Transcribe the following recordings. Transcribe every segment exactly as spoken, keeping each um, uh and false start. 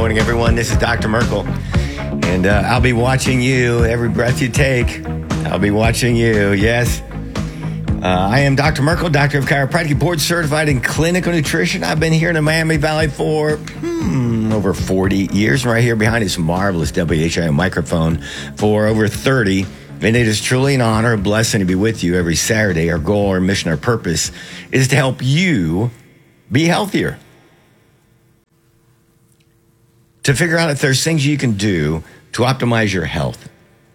morning, everyone. This is Doctor Merkel, and uh, I'll be watching you every breath you take. I'll be watching you, yes. Uh, I am Doctor Merkel, Doctor of Chiropractic, board certified in clinical nutrition. I've been here in the Miami Valley for hmm, over forty years, and right here behind this marvelous W H I O microphone for over thirty. And it is truly an honor, a blessing to be with you every Saturday. Our goal, our mission, our purpose is to help you be healthier. To figure out if there's things you can do to optimize your health.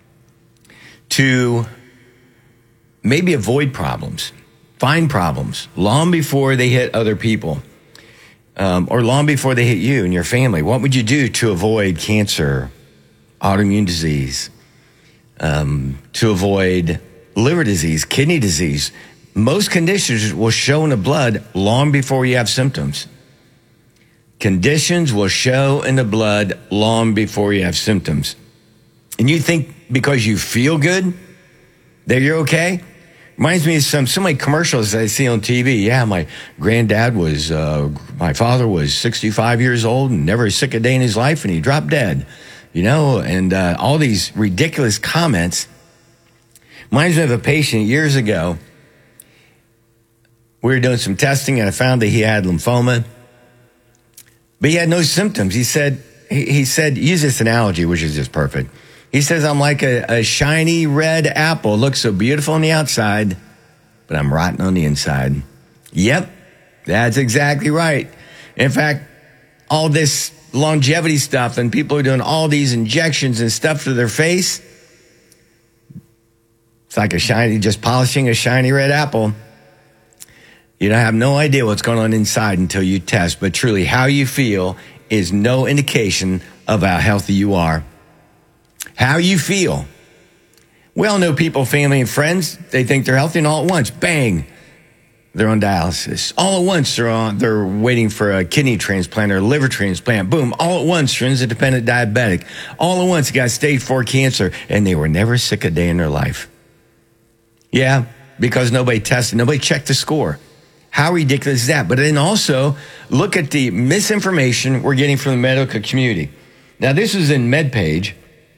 To maybe avoid problems, find problems long before they hit other people, um, or long before they hit you and your family. What would you do to avoid cancer, autoimmune disease, um, to avoid liver disease, kidney disease? Most conditions will show in the blood long before you have symptoms. Conditions will show in the blood long before you have symptoms. And you think because you feel good that you're okay? Reminds me of some so many commercials I see on T V. Yeah, my granddad was, uh, my father was sixty-five years old and never sick a day in his life, and he dropped dead. You know, and uh, all these ridiculous comments. Reminds me of a patient years ago. We were doing some testing, and I found that he had lymphoma, but he had no symptoms. He said, he, he said, use this analogy, which is just perfect. He says, I'm like a, a shiny red apple. Looks so beautiful on the outside, but I'm rotten on the inside. Yep, that's exactly right. In fact, all this longevity stuff and people are doing all these injections and stuff to their face, it's like a shiny, just polishing a shiny red apple. You don't have no idea what's going on inside until you test. But truly, how you feel is no indication of how healthy you are. How you feel. We all know people, family, and friends, they think they're healthy, and all at once, bang, they're on dialysis. All at once, they're on, they're waiting for a kidney transplant or a liver transplant. Boom, all at once, transit-dependent diabetic. All at once, got stage four cancer, and they were never sick a day in their life. Yeah, because nobody tested, nobody checked the score. How ridiculous is that? But then also, look at the misinformation we're getting from the medical community. Now, this is in MedPage.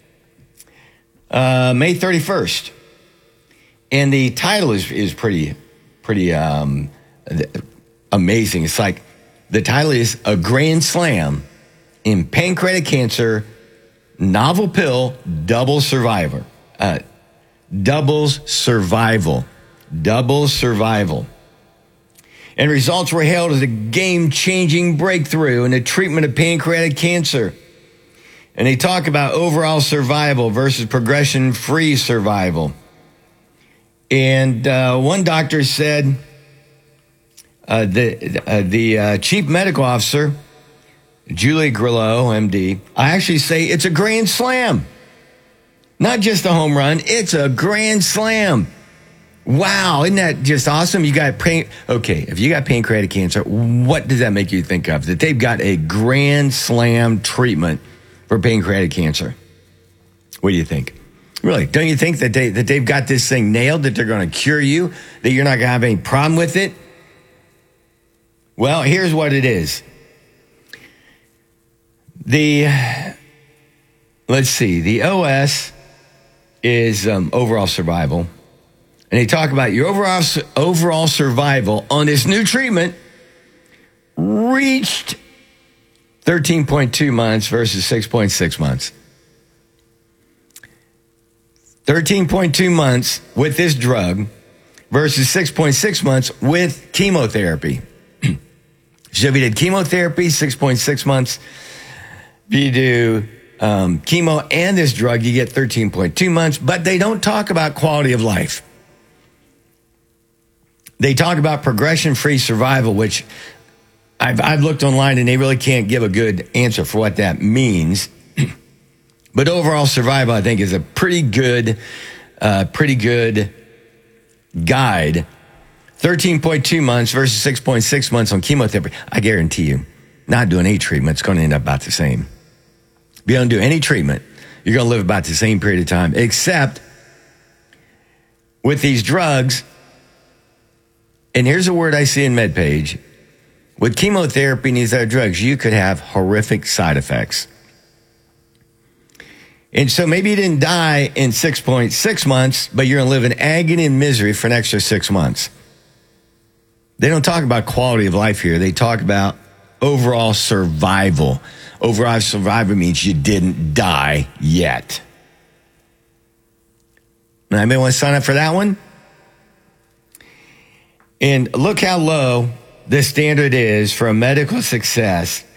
Uh, May thirty-first. And the title is, is pretty, pretty um, amazing. It's like, the title is A Grand Slam in Pancreatic Cancer, Novel Pill, Double Survivor. Uh, doubles Survival. Double Survival. And results were hailed as a game-changing breakthrough in the treatment of pancreatic cancer. And they talk about overall survival versus progression-free survival. And uh, one doctor said, uh, the uh, the uh, chief medical officer, Julie Grillo, M D, I actually say it's a grand slam. Not just a home run, it's a grand slam. Wow, isn't that just awesome? You got pain. Okay, if you got pancreatic cancer, what does that make you think of? That they've got a grand slam treatment for pancreatic cancer. What do you think? Really, don't you think that, they, that they've got this thing nailed, that they're going to cure you, that you're not going to have any problem with it? Well, here's what it is. The, let's see, the O S is um, overall survival. And they talk about your overall, overall survival on this new treatment reached thirteen point two months versus six point six months. thirteen point two months with this drug versus six point six months with chemotherapy. So if you did chemotherapy, six point six months. If you do um, chemo and this drug, you get thirteen point two months. But they don't talk about quality of life. They talk about progression-free survival, which I've, I've looked online and they really can't give a good answer for what that means. But overall survival, I think, is a pretty good, uh, pretty good guide. thirteen point two months versus six point six months on chemotherapy. I guarantee you, not doing any treatment, it's going to end up about the same. If you don't do any treatment, you're going to live about the same period of time, except with these drugs. And here's a word I see in MedPage. with chemotherapy and these other drugs, you could have horrific side effects. And so maybe you didn't die in six point six months, but you're going to live in agony and misery for an extra six months. They don't talk about quality of life here. They talk about overall survival. Overall survival means you didn't die yet. Now, anybody want to sign up for that one? And look how low the standard is for a medical success